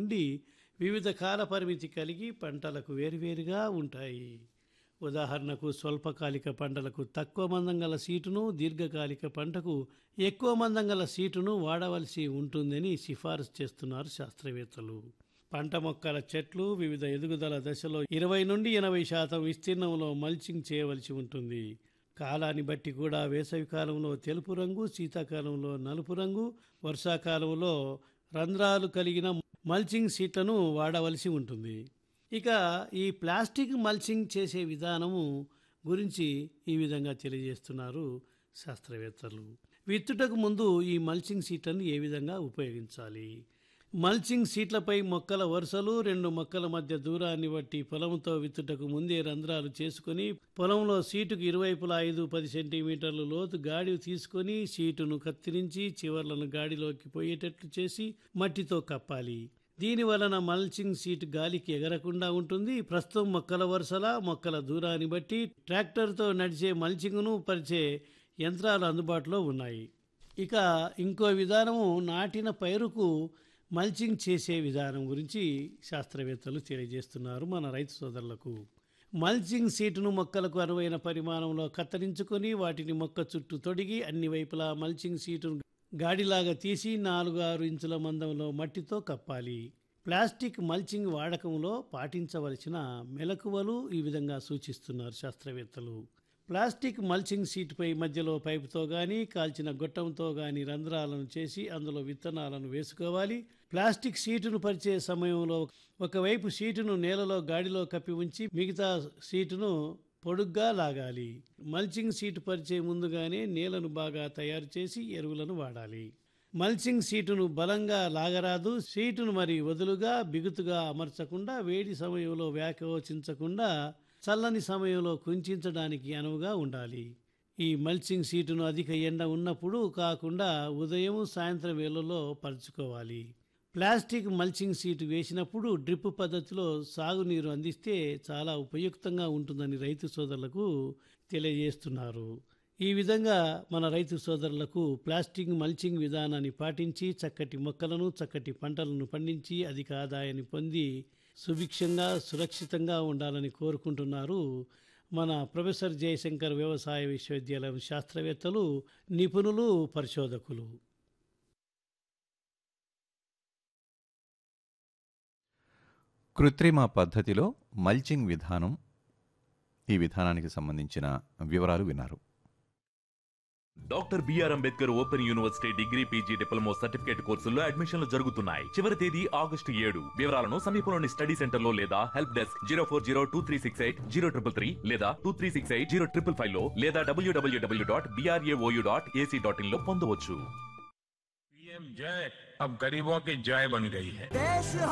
ఉండి వివిధ కాల పరిమితి కలిగి పంటలకు వేరువేరుగా ఉంటాయి. ఉదాహరణకు స్వల్పకాలిక పంటలకు తక్కువ మందం గల సీటును, దీర్ఘకాలిక పంటకు ఎక్కువ మందం గల సీటును వాడవలసి ఉంటుందని సిఫారసు చేస్తున్నారు శాస్త్రవేత్తలు. పంట మొక్కల చెట్లు వివిధ ఎదుగుదల దశలో 20 నుండి 80% విస్తీర్ణంలో మల్చింగ్ చేయవలసి ఉంటుంది. కాలాన్ని బట్టి కూడా వేసవి కాలంలో తెలుపు రంగు, శీతాకాలంలో నలుపు రంగు, వర్షాకాలంలో రంధ్రాలు కలిగిన మల్చింగ్ షీట్లను వాడవలసి ఉంటుంది. ఇక ఈ ప్లాస్టిక్ మల్చింగ్ చేసే విధానము గురించి ఈ విధంగా తెలియజేస్తున్నారు శాస్త్రవేత్తలు. విత్తుటకు ముందు ఈ మల్చింగ్ షీట్లను ఏ విధంగా ఉపయోగించాలి? మల్చింగ్ షీట్లపై మొక్కల వరుసలు 2 మొక్కల మధ్య దూరాన్ని బట్టి పొలంతో విత్తుటకు ముందే రంధ్రాలు చేసుకొని పొలంలో షీటుకు ఇరువైపులా 5-10 సెంటీమీటర్ల లోతు గాడి తీసుకొని షీటును కత్తిరించి చివర్లను గాడిలోకి పోయేటట్లు చేసి మట్టితో కప్పాలి. దీని వలన మల్చింగ్ షీట్ గాలికి ఎగరకుండా ఉంటుంది. ప్రస్తుతం మొక్కల వరుసల మొక్కల దూరాన్ని బట్టి ట్రాక్టర్తో నడిచే మల్చింగ్ను పరిచే యంత్రాలు అందుబాటులో ఉన్నాయి. ఇక ఇంకో విధానము నాటిన పైరుకు మల్చింగ్ చేసే విధానం గురించి శాస్త్రవేత్తలు తెలియజేస్తున్నారు మన రైతు సోదరులకు. మల్చింగ్ షీటును మొక్కలకు అనువైన పరిమాణంలో కత్తిరించుకొని వాటిని మొక్క చుట్టూ తొడిగి అన్ని వైపులా మల్చింగ్ షీటును గాడిలాగా తీసి 4-6 ఇంచుల మందంలో మట్టితో కప్పాలి. ప్లాస్టిక్ మల్చింగ్ వాడకంలో పాటించవలసిన మెలకువలు ఈ విధంగా సూచిస్తున్నారు శాస్త్రవేత్తలు. ప్లాస్టిక్ మల్చింగ్ షీట్పై మధ్యలో పైపుతో కానీ కాల్చిన గొట్టంతో కానీ రంధ్రాలను చేసి అందులో విత్తనాలను వేసుకోవాలి. ప్లాస్టిక్ షీటును పరిచే సమయంలో ఒకవైపు షీటును నేలలో గాడిలో కప్పి ఉంచి మిగతా షీటును పొడుగ్గా లాగాలి. మల్చింగ్ షీటు పరిచే ముందుగానే నేలను బాగా తయారు చేసి ఎరువులను వాడాలి. మల్చింగ్ షీటును బలంగా లాగరాదు. షీటును మరి వదులుగా బిగుతుగా అమర్చకుండా వేడి సమయంలో వ్యాకోచించకుండా చల్లని సమయంలో కుంచించడానికి అనువుగా ఉండాలి. ఈ మల్చింగ్ షీటును అధిక ఎండ ఉన్నప్పుడు కాకుండా ఉదయం సాయంత్రం వేళల్లో పరుచుకోవాలి. ప్లాస్టిక్ మల్చింగ్ షీట్ వేసినప్పుడు డ్రిప్ పద్ధతిలో సాగునీరు అందిస్తే చాలా ఉపయుక్తంగా ఉంటుందని రైతు సోదరులకు తెలియజేస్తున్నారు. ఈ విధంగా మన రైతు సోదరులకు ప్లాస్టిక్ మల్చింగ్ విధానాన్ని పాటించి చక్కటి మొక్కలను చక్కటి పంటలను పండించి అధిక ఆదాయాన్ని పొంది సుభిక్షంగా సురక్షితంగా ఉండాలని కోరుకుంటున్నారు మన ప్రొఫెసర్ జయశంకర్ వ్యవసాయ విశ్వవిద్యాలయం శాస్త్రవేత్తలు, నిపుణులు, పరిశోధకులు. కృత్రిమ పద్ధతిలో మల్చింగ్ విధానం, ఈ విధానానికి సంబంధించిన వివరాలు విన్నారు. Doctor BR Ambedkar open university degree PG diploma certificate కోర్సుల్లో అడ్మిషన్లు జరుగుతున్నాయి. చివరి తేదీ August 7. వివరాలను సమీపంలోని స్టడీ సెంటర్ లో లేదా హెల్ప్ డెస్క్ 04023680333 లేదా 23680555 లో లేదా www.brao.ac.in లో పొందవచ్చు. पीएम जय अब गरीबों की जय बन गई है.